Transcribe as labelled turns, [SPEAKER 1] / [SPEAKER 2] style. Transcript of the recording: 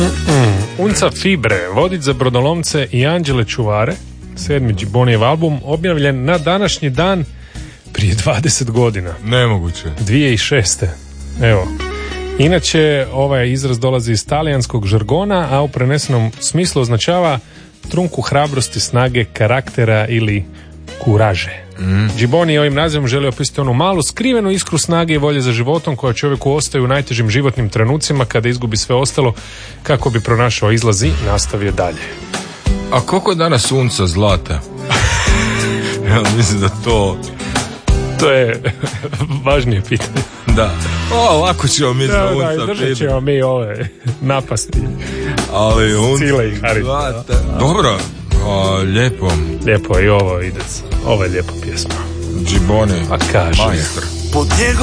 [SPEAKER 1] Unca Fibre, vodič za brodolomce i anđele čuvare, 7. Gibbonijev album, objavljen na današnji dan prije 20 godina.
[SPEAKER 2] Nemoguće.
[SPEAKER 1] 2006. Evo. Inače, ovaj izraz dolazi iz talijanskog žargona, a u prenesenom smislu označava trunku hrabrosti, snage, karaktera ili kuraže. Gibboni je ovim nazivom želio opisati onu malu skrivenu iskru snage i volje za životom koja čovjeku ostaje u najtežim životnim trenucima kada izgubi sve ostalo kako bi pronašao izlaz i nastavio dalje.
[SPEAKER 2] A koliko je danas sunca zlata? Ja mislim da
[SPEAKER 1] to je važnije pitanje.
[SPEAKER 2] Da. Lako ćemo mi za unca.
[SPEAKER 1] Da, držat ćemo mi ove napasti.
[SPEAKER 2] Ali
[SPEAKER 1] Cile i Harita.
[SPEAKER 2] Dobro. Lijepo.
[SPEAKER 1] Lijepo i ovo ide. Ovo je lijepa pjesma.
[SPEAKER 2] Gibboni.
[SPEAKER 1] A kaže.
[SPEAKER 2] Majstor.
[SPEAKER 3] Pod njegov